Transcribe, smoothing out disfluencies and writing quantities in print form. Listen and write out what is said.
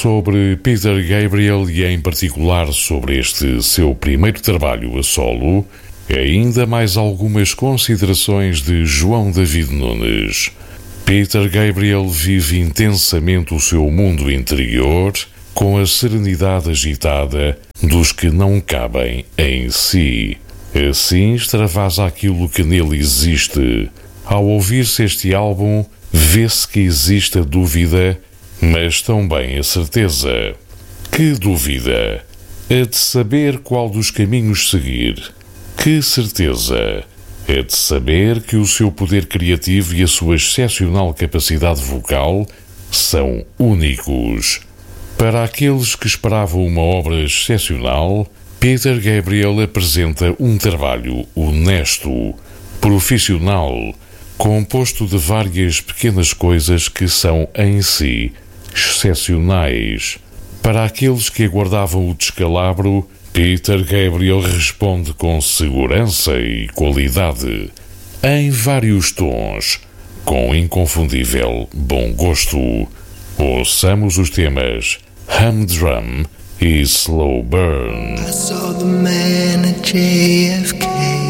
sobre Peter Gabriel e, em particular, sobre este seu primeiro trabalho a solo, ainda mais algumas considerações de João David Nunes. Peter Gabriel vive intensamente o seu mundo interior com a serenidade agitada dos que não cabem em si. Assim extravasa aquilo que nele existe. Ao ouvir-se este álbum, vê-se que existe a dúvida, mas também a certeza. Que dúvida? A de saber qual dos caminhos seguir. Que certeza? A de saber que o seu poder criativo e a sua excepcional capacidade vocal são únicos. Para aqueles que esperavam uma obra excepcional, Peter Gabriel apresenta um trabalho honesto, profissional, composto de várias pequenas coisas que são em si excepcionais. Para aqueles que aguardavam o descalabro, Peter Gabriel responde com segurança e qualidade, em vários tons, com inconfundível bom gosto. Ouçamos os temas Humdrum e Slow Burn. I saw the man at JFK.